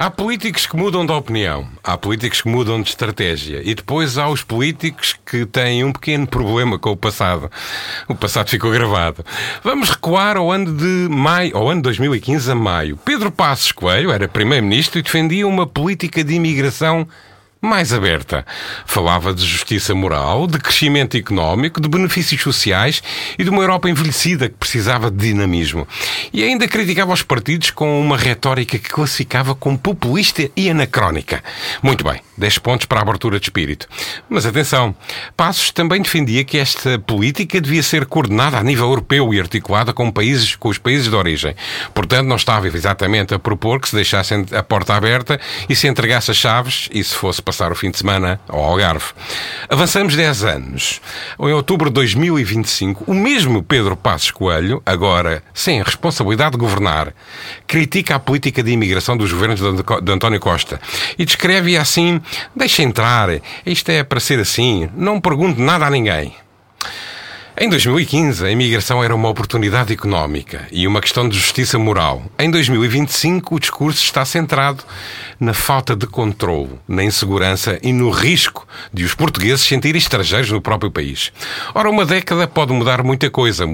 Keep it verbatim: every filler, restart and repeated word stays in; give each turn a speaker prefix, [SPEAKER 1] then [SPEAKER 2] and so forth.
[SPEAKER 1] Há políticos que mudam de opinião, há políticos que mudam de estratégia e depois há os políticos que têm um pequeno problema com o passado. O passado ficou gravado. Vamos recuar ao ano de maio, ao ano dois mil e quinze a maio. Pedro Passos Coelho era primeiro-ministro e defendia uma política de imigração mais aberta. Falava de justiça moral, de crescimento económico, de benefícios sociais e de uma Europa envelhecida que precisava de dinamismo. E ainda criticava os partidos com uma retórica que classificava como populista e anacrónica. Muito bem, dez pontos para a abertura de espírito. Mas atenção, Passos também defendia que esta política devia ser coordenada a nível europeu e articulada com, países, com os países de origem. Portanto, não estava exatamente a propor que se deixassem a porta aberta e se entregasse as chaves e se fosse passar o fim de semana ao Algarve. Avançamos dez anos. Em outubro de dois mil e vinte e cinco, o mesmo Pedro Passos Coelho, agora sem a responsabilidade de governar, critica a política de imigração dos governos de António Costa e descreve-a assim: deixa entrar, isto é para ser assim, não pergunte nada a ninguém. Em dois mil e quinze, a imigração era uma oportunidade económica e uma questão de justiça moral. Em dois mil e vinte e cinco, o discurso está centrado na falta de controle, na insegurança e no risco de os portugueses sentirem estrangeiros no próprio país. Ora, uma década pode mudar muita coisa.